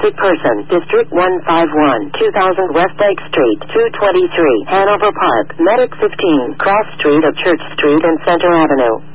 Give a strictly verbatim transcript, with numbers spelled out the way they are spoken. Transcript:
sick person, District one five one, two thousand West Lake Street, two twenty-three, Hanover Park, Medic fifteen, Cross Street of Church Street and Center Avenue.